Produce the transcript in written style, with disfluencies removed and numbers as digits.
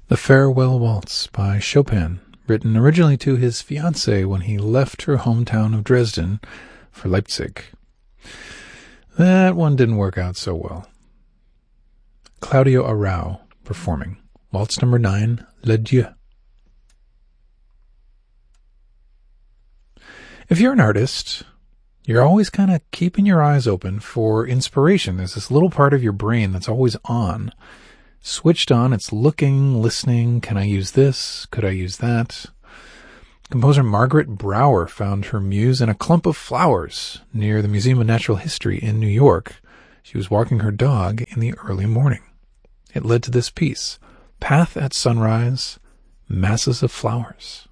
The Farewell Waltz by Chopin, written originally to his fiancée when he left her hometown of Dresden for Leipzig. That one didn't work out so well. Claudio Arrau performing Waltz number 9, L'Adieu. If you're an artist, you're always kind of keeping your eyes open for inspiration. There's this little part of your brain that's always on. Switched on, it's looking, listening, can I use this? Could I use that? Composer Margaret Brower found her muse in a clump of flowers near the Museum of Natural History in New York. She was walking her dog in the early morning. It led to this piece, Path at Sunrise, Masses of Flowers.